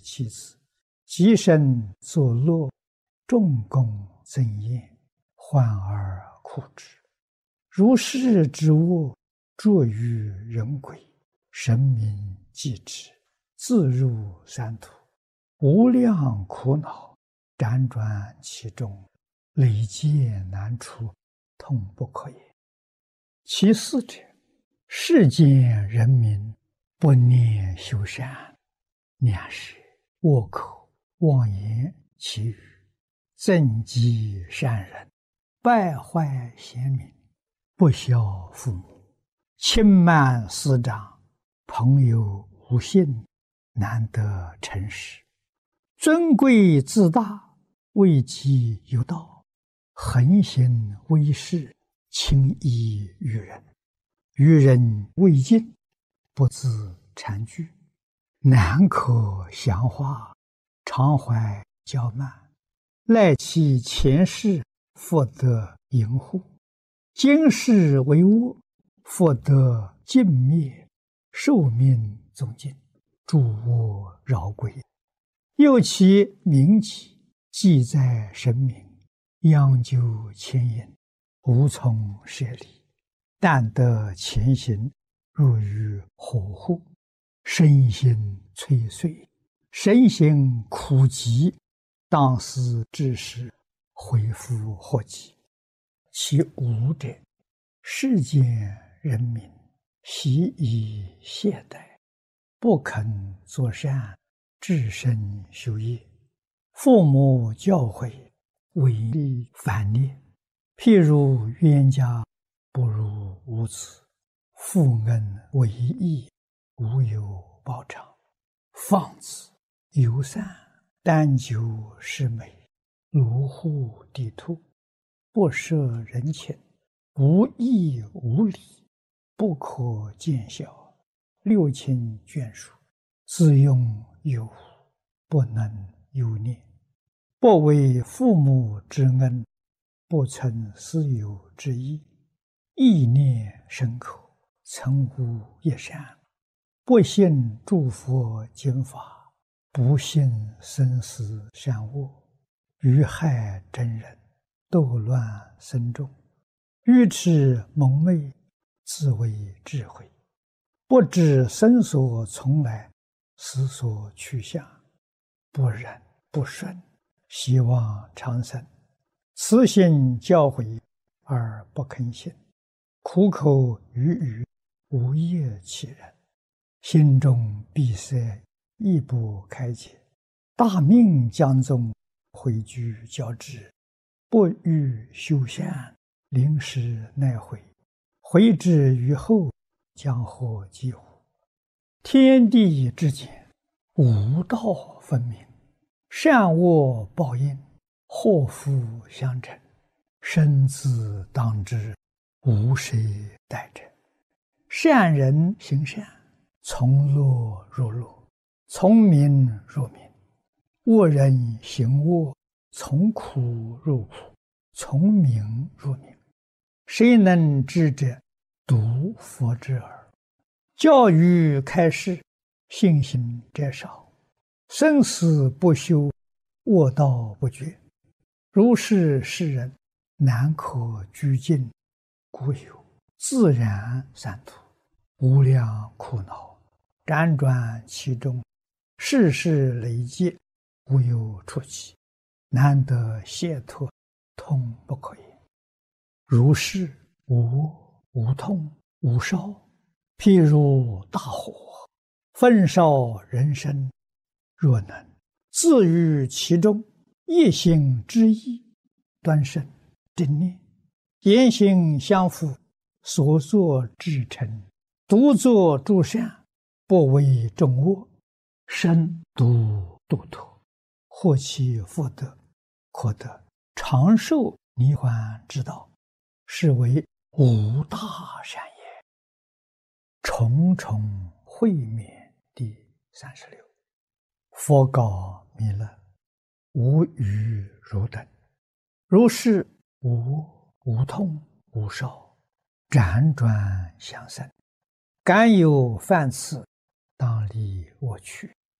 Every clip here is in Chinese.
其子，积身作乐，众功增艳，患而苦之。如是之恶，著于人鬼，神明继之，自入三途，无量苦恼，辗转其中，累劫难出，痛不可言。其四者，世间人民不念修善，两是恶口妄言其语，增击善人，败坏贤明，不孝父母，轻慢师长，朋友无信，难得诚实，尊贵自大，位极有道，横行威势，轻易于人，与人未尽，不自惭惧，难可详化，常怀骄慢，赖其前世，复得淫护，今世为恶，复得尽灭，寿命终尽，诸恶饶归。又其名己，记在神明，央究牵引，无从舍离，但得前行，入于火户，身心摧碎，身心苦疾，当思之时，恢复祸及。其五者，世间人民习以懈怠，不肯作善，至身修业，父母教诲，违逆反逆，譬如冤家不如无子，父恩为义，无有报偿，放子游散，单求是美，如护地兔，不摄人情，无义无礼，不可见效，六亲眷属，自用有无，不能有念，不为父母之恩，不存私有之意，意念深刻，曾无一善，不信诸佛经法，不信生死善恶，于害真人，斗乱僧众，愚痴蒙昧，自为智慧，不知生所从来，死所去向，不忍不顺，希望长生，慈心教诲而不肯信，苦口语语，无业其人，心中闭塞，亦不开解，大命将终，毁居交织，不欲修善，临时奈悔，悔之于后，将获几乎？天地之间，无道分明，善恶报应，祸福相承，生子当之，无谁代者。善人行善，从乐入乐，从名入名；恶人行恶，从苦入苦，从名入名。谁能知者？独佛之耳。教育开示，信心者少，生死不休，恶道不绝。如是世人，难可居尽，故有自然三途，无量苦恼，辗转其中，世事累劫，无有出期，难得解脱，痛不可言。如是无恶无痛无烧，譬如大火，焚烧人身，若能自于其中，一心之意，端慎正念，言行相符，所作至诚，独作诸善，不为众恶，身独度脱，获其福德，可得长寿离患之道，是为无大善也。重重会面第36。佛告弥勒：无余汝等，如是无无痛无烧，辗转相生，敢有犯次，当离我去。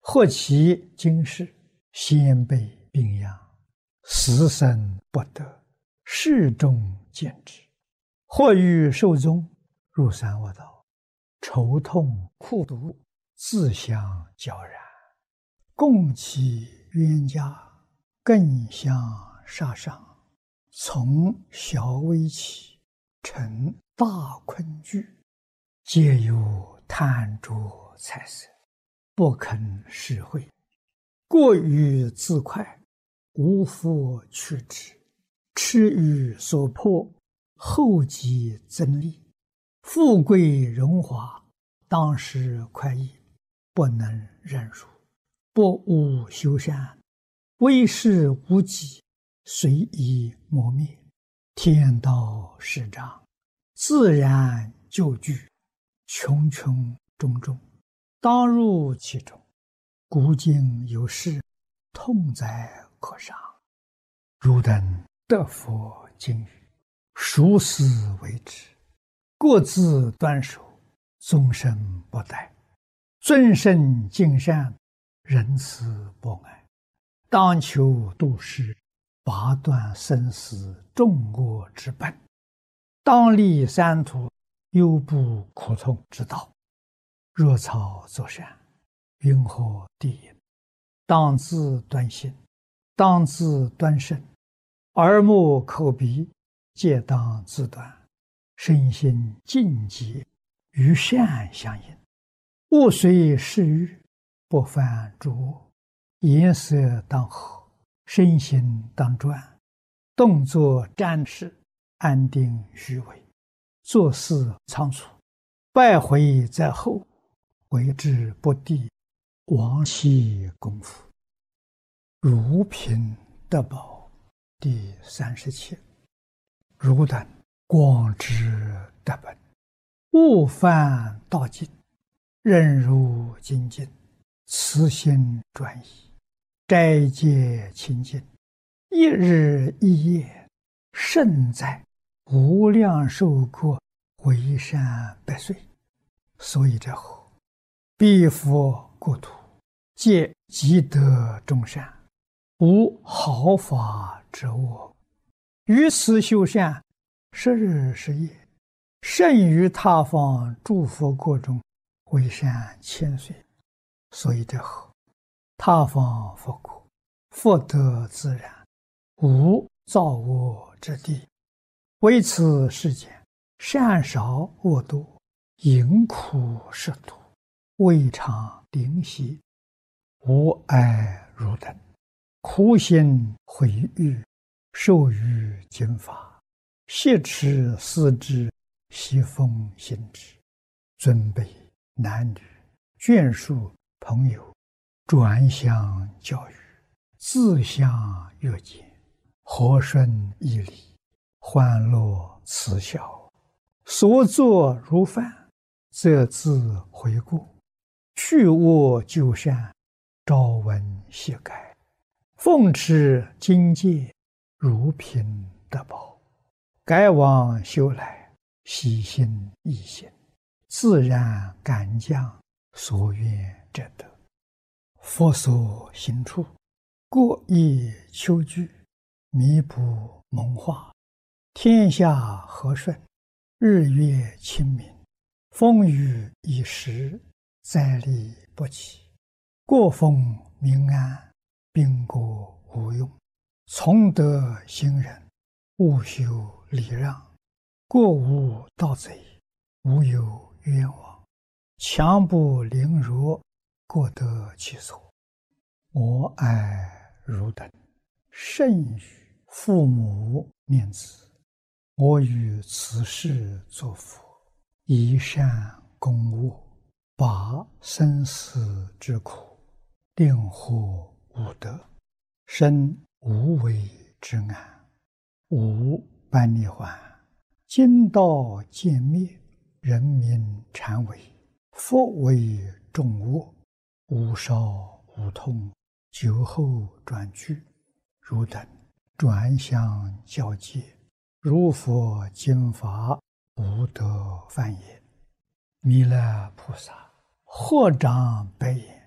或其今世先被病殃，死生不得，世众见之；或欲寿终，入三恶道，愁痛苦毒，自相交然，共其冤家，更相杀伤，从小危起，成大困惧，皆有贪着财色，不肯施惠，过于自快，无复去之，痴于所迫，后继增利，富贵荣华，当时快意，不能忍辱，不务修善，为事无己，随意磨灭，天道始长，自然就具，穷穷种种，当入其中，古今有事，痛哉可伤。汝等得佛经语，熟思为之，各自端守，终身不殆，尊圣敬善，仁慈博爱，当求度世，拔断生死众恶之本，当立三途，忧怖苦痛之道。若草作善，云何地也？当自端心，当自端身，耳目口鼻皆当自端，身心净洁，与善相应，勿随世欲，不犯诸恶，颜色当和，身心当专，动作瞻视，安定虚伪，做事仓促，败毁在后，为之不第，亡其功夫。如贫得宝第37。汝等广知德本，勿犯道境，任如精进，慈心专一，斋戒清净，一日一夜，胜在无量寿国，为善百岁。所以者何？彼佛国土，皆积德众善，无毫发之恶，于此修善，10日10夜，胜于他方诸佛国中，为善千岁。所以者何？他方佛国，福德自然，无造恶之地，为此世间善少恶多，淫苦食毒，未尝灵犀，无碍汝等，苦心毁誉，受于经法，挟持思之，习奉行之，尊卑男女眷属朋友，转相教育，自相悦见，和顺义理，欢乐慈孝，所作如饭，则自悔过，去恶就善，朝闻夕改，奉持经戒，如贫得宝，改往修来，喜心易行，自然感降所愿者得。佛所行处，过意求具，弥补蒙化，天下和顺，日月清明，风雨已时，灾利不起，过风民安，兵国无用，从德行人，勿修礼让，过无盗贼，无有冤枉，强不凌弱，过得其所。我爱汝等，甚于父母念子，我于此世作佛，以善攻恶，拔生死之苦，令获无得，生无为之安，无般涅槃，今道渐灭，人民禅为，佛为众恶，无少无痛，酒后转句，汝等转相教戒，如佛经法，无得犯也。弥勒菩萨合掌白言：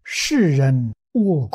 世人恶